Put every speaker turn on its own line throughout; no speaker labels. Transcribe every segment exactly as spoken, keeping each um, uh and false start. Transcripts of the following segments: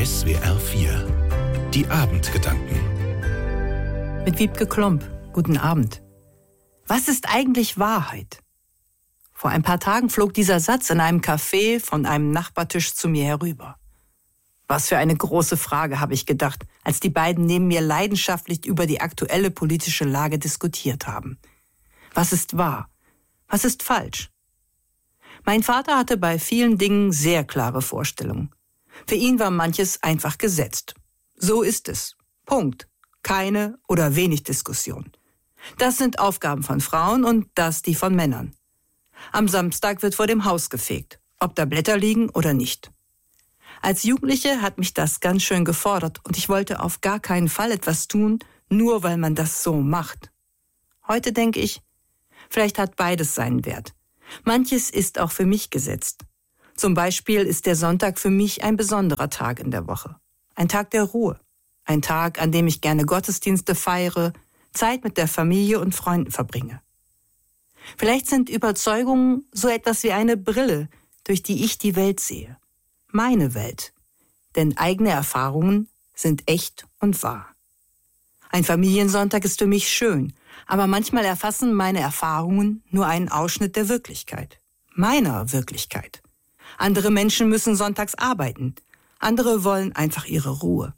S W R vier. Die Abendgedanken.
Mit Wiebke Klomp. Guten Abend. Was ist eigentlich Wahrheit? Vor ein paar Tagen flog dieser Satz in einem Café von einem Nachbartisch zu mir herüber. Was für eine große Frage, habe ich gedacht, als die beiden neben mir leidenschaftlich über die aktuelle politische Lage diskutiert haben. Was ist wahr? Was ist falsch? Mein Vater hatte bei vielen Dingen sehr klare Vorstellungen. Für ihn war manches einfach gesetzt. So ist es. Punkt. Keine oder wenig Diskussion. Das sind Aufgaben von Frauen und das die von Männern. Am Samstag wird vor dem Haus gefegt, ob da Blätter liegen oder nicht. Als Jugendliche hat mich das ganz schön gefordert und ich wollte auf gar keinen Fall etwas tun, nur weil man das so macht. Heute denke ich, vielleicht hat beides seinen Wert. Manches ist auch für mich gesetzt. Zum Beispiel ist der Sonntag für mich ein besonderer Tag in der Woche. Ein Tag der Ruhe. Ein Tag, an dem ich gerne Gottesdienste feiere, Zeit mit der Familie und Freunden verbringe. Vielleicht sind Überzeugungen so etwas wie eine Brille, durch die ich die Welt sehe. Meine Welt. Denn eigene Erfahrungen sind echt und wahr. Ein Familiensonntag ist für mich schön, aber manchmal erfassen meine Erfahrungen nur einen Ausschnitt der Wirklichkeit. Meiner Wirklichkeit. Andere Menschen müssen sonntags arbeiten. Andere wollen einfach ihre Ruhe.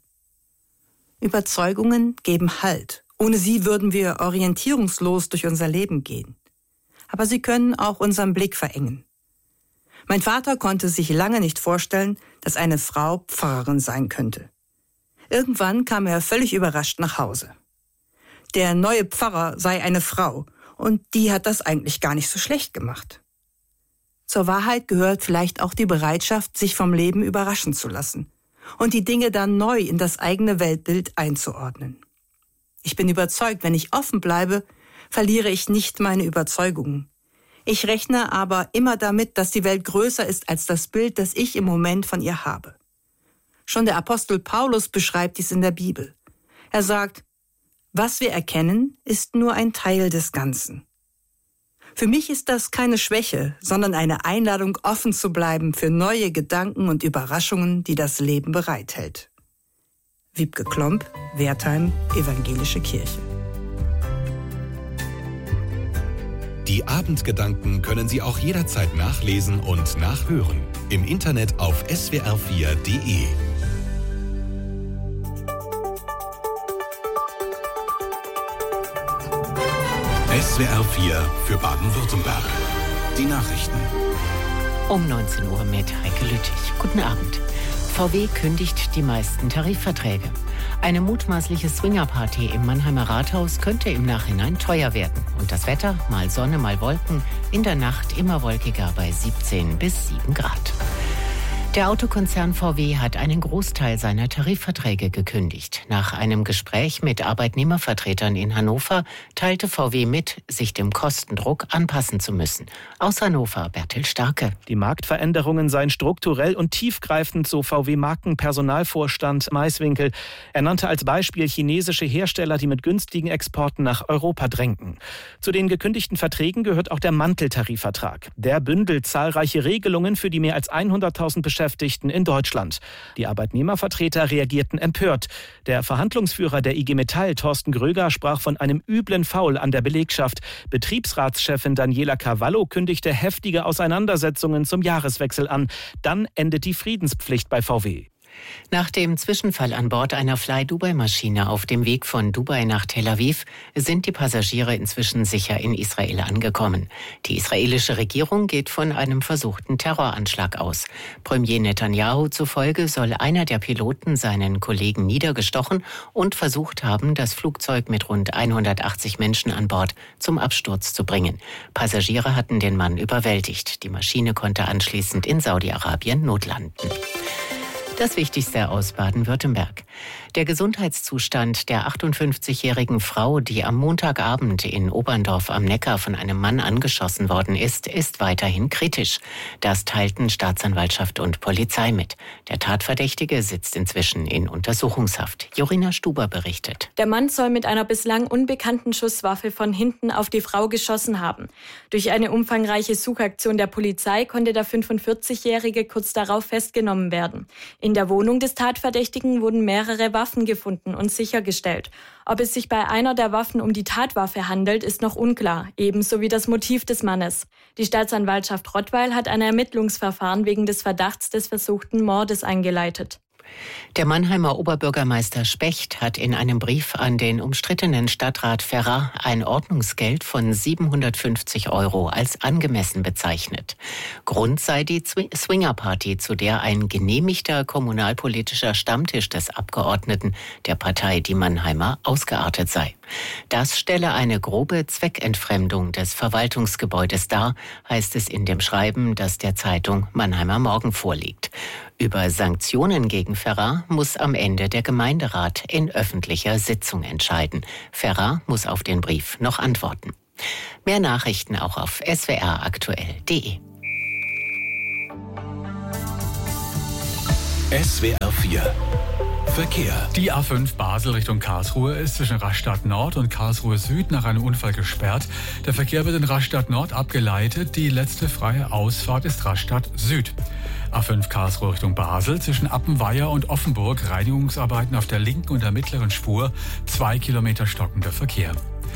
Überzeugungen geben Halt. Ohne sie würden wir orientierungslos durch unser Leben gehen. Aber sie können auch unseren Blick verengen. Mein Vater konnte sich lange nicht vorstellen, dass eine Frau Pfarrerin sein könnte. Irgendwann kam er völlig überrascht nach Hause. Der neue Pfarrer sei eine Frau und die hat das eigentlich gar nicht so schlecht gemacht. Zur Wahrheit gehört vielleicht auch die Bereitschaft, sich vom Leben überraschen zu lassen und die Dinge dann neu in das eigene Weltbild einzuordnen. Ich bin überzeugt, wenn ich offen bleibe, verliere ich nicht meine Überzeugungen. Ich rechne aber immer damit, dass die Welt größer ist als das Bild, das ich im Moment von ihr habe. Schon der Apostel Paulus beschreibt dies in der Bibel. Er sagt, was wir erkennen, ist nur ein Teil des Ganzen. Für mich ist das keine Schwäche, sondern eine Einladung, offen zu bleiben für neue Gedanken und Überraschungen, die das Leben bereithält. Wiebke Klomp, Wertheim, Evangelische Kirche.
Die Abendgedanken können Sie auch jederzeit nachlesen und nachhören. Im Internet auf S W R vier Punkt de. S W R vier für Baden-Württemberg. Die Nachrichten.
Um neunzehn Uhr mit Heike Lüttich. Guten Abend. V W kündigt die meisten Tarifverträge. Eine mutmaßliche Swingerparty im Mannheimer Rathaus könnte im Nachhinein teuer werden. Und das Wetter, mal Sonne, mal Wolken, in der Nacht immer wolkiger bei siebzehn bis sieben Grad. Der Autokonzern V W hat einen Großteil seiner Tarifverträge gekündigt. Nach einem Gespräch mit Arbeitnehmervertretern in Hannover teilte V W mit, sich dem Kostendruck anpassen zu müssen. Aus Hannover, Bertil Starke.
Die Marktveränderungen seien strukturell und tiefgreifend, so V W-Markenpersonalvorstand Maiswinkel. Er nannte als Beispiel chinesische Hersteller, die mit günstigen Exporten nach Europa drängten. Zu den gekündigten Verträgen gehört auch der Manteltarifvertrag. Der bündelt zahlreiche Regelungen für die mehr als hunderttausend Beschäftigten in Deutschland. Die Arbeitnehmervertreter reagierten empört. Der Verhandlungsführer der I G Metall, Thorsten Gröger, sprach von einem üblen Foul an der Belegschaft. Betriebsratschefin Daniela Cavallo kündigte heftige Auseinandersetzungen zum Jahreswechsel an. Dann endet die Friedenspflicht bei V W.
Nach dem Zwischenfall an Bord einer Fly-Dubai-Maschine auf dem Weg von Dubai nach Tel Aviv sind die Passagiere inzwischen sicher in Israel angekommen. Die israelische Regierung geht von einem versuchten Terroranschlag aus. Premier Netanyahu zufolge soll einer der Piloten seinen Kollegen niedergestochen und versucht haben, das Flugzeug mit rund hundertachtzig Menschen an Bord zum Absturz zu bringen. Passagiere hatten den Mann überwältigt. Die Maschine konnte anschließend in Saudi-Arabien notlanden. Das Wichtigste aus Baden-Württemberg. Der Gesundheitszustand der achtundfünfzigjährigen Frau, die am Montagabend in Oberndorf am Neckar von einem Mann angeschossen worden ist, ist weiterhin kritisch. Das teilten Staatsanwaltschaft und Polizei mit. Der Tatverdächtige sitzt inzwischen in Untersuchungshaft. Jorina Stuber berichtet.
Der Mann soll mit einer bislang unbekannten Schusswaffe von hinten auf die Frau geschossen haben. Durch eine umfangreiche Suchaktion der Polizei konnte der fünfundvierzigjährige kurz darauf festgenommen werden. In der Wohnung des Tatverdächtigen wurden mehrere Waffen gefunden und sichergestellt. Ob es sich bei einer der Waffen um die Tatwaffe handelt, ist noch unklar, ebenso wie das Motiv des Mannes. Die Staatsanwaltschaft Rottweil hat ein Ermittlungsverfahren wegen des Verdachts des versuchten Mordes eingeleitet.
Der Mannheimer Oberbürgermeister Specht hat in einem Brief an den umstrittenen Stadtrat Ferrar ein Ordnungsgeld von siebenhundertfünfzig Euro als angemessen bezeichnet. Grund sei die Swingerparty, zu der ein genehmigter kommunalpolitischer Stammtisch des Abgeordneten der Partei Die Mannheimer ausgeartet sei. Das stelle eine grobe Zweckentfremdung des Verwaltungsgebäudes dar, heißt es in dem Schreiben, das der Zeitung Mannheimer Morgen vorliegt. Über Sanktionen gegen Ferrar muss am Ende der Gemeinderat in öffentlicher Sitzung entscheiden. Ferrar muss auf den Brief noch antworten. Mehr Nachrichten auch auf s w r aktuell punkt d e.
S W R vier Verkehr.
Die A fünf Basel Richtung Karlsruhe ist zwischen Rastatt Nord und Karlsruhe Süd nach einem Unfall gesperrt. Der Verkehr wird in Rastatt Nord abgeleitet. Die letzte freie Ausfahrt ist Rastatt Süd. A fünf Karlsruhe Richtung Basel zwischen Appenweier und Offenburg. Reinigungsarbeiten auf der linken und der mittleren Spur. Zwei Kilometer stockender Verkehr.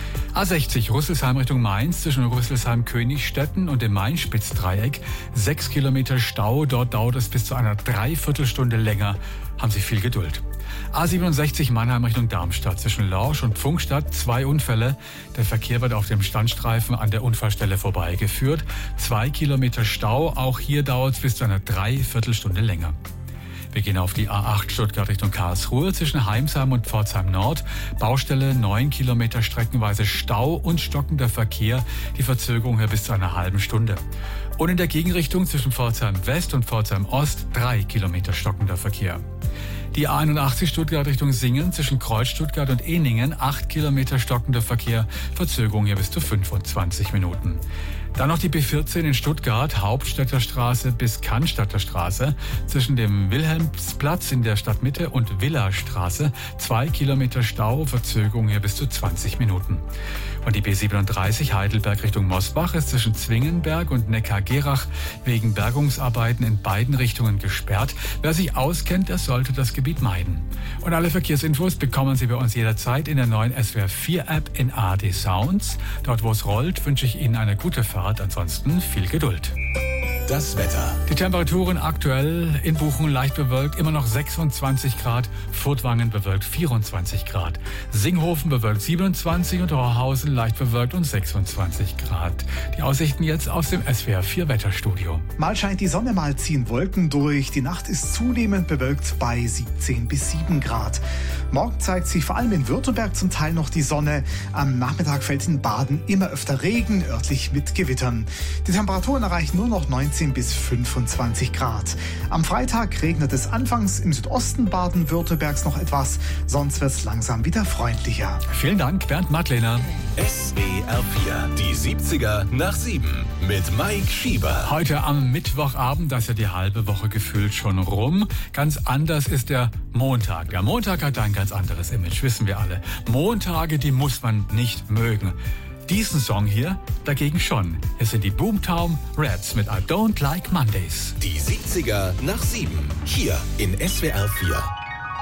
A sechzig Rüsselsheim Richtung Mainz zwischen Rüsselsheim-Königstetten und dem Main-Spitz-Dreieck. Sechs Kilometer Stau, dort dauert es bis zu einer Dreiviertelstunde länger. Haben Sie viel Geduld. A siebenundsechzig Mannheim Richtung Darmstadt zwischen Lorsch und Pfungstadt. Zwei Unfälle. Der Verkehr wird auf dem Standstreifen an der Unfallstelle vorbeigeführt. Zwei Kilometer Stau, auch hier dauert es bis zu einer Dreiviertelstunde länger. Wir gehen auf die A acht Stuttgart Richtung Karlsruhe zwischen Heimsheim und Pforzheim Nord. Baustelle, neun Kilometer streckenweise Stau und stockender Verkehr. Die Verzögerung hier bis zu einer halben Stunde. Und in der Gegenrichtung zwischen Pforzheim West und Pforzheim Ost drei Kilometer stockender Verkehr. Die A einundachtzig Stuttgart Richtung Singen zwischen Kreuz Stuttgart und Ehningen, acht Kilometer stockender Verkehr, Verzögerung hier bis zu fünfundzwanzig Minuten. Dann noch die B vierzehn in Stuttgart, Hauptstädter Straße bis Cannstatter Straße, zwischen dem Wilhelmsplatz in der Stadtmitte und Villastraße, zwei Kilometer Stau, Verzögerung hier bis zu zwanzig Minuten. Und die B siebenunddreißig Heidelberg Richtung Mosbach ist zwischen Zwingenberg und Neckar-Gerach wegen Bergungsarbeiten in beiden Richtungen gesperrt. Wer sich auskennt, der sollte das Gebiet meiden. Und alle Verkehrsinfos bekommen Sie bei uns jederzeit in der neuen S W R vier App in A R D Sounds. Dort, wo es rollt, wünsche ich Ihnen eine gute Fahrt. Ansonsten viel Geduld.
Das Wetter.
Die Temperaturen aktuell in Bochum leicht bewölkt, immer noch sechsundzwanzig Grad, Furtwangen bewölkt vierundzwanzig Grad, Singhofen bewölkt siebenundzwanzig und Rohrhausen leicht bewölkt und sechsundzwanzig Grad. Die Aussichten jetzt aus dem S W R vier Wetterstudio.
Mal scheint die Sonne, mal ziehen Wolken durch. Die Nacht ist zunehmend bewölkt bei siebzehn bis sieben Grad. Morgen zeigt sich vor allem in Württemberg zum Teil noch die Sonne. Am Nachmittag fällt in Baden immer öfter Regen, örtlich mit Gewittern. Die Temperaturen erreichen nur noch neunzehn bis fünfundzwanzig Grad. Am Freitag regnet es anfangs im Südosten Baden-Württembergs noch etwas, sonst wird es langsam wieder freundlicher.
Vielen Dank, Bernd Madlener.
S W R vier, die siebziger nach sieben mit Mike Schieber.
Heute am Mittwochabend, da ist ja die halbe Woche gefühlt schon rum. Ganz anders ist der Montag. Der Montag hat ein ganz anderes Image, wissen wir alle. Montage, die muss man nicht mögen. Diesen Song hier dagegen schon. Hier sind die Boomtown Rats mit I Don't Like Mondays.
Die siebziger nach sieben. Hier in S W R vier.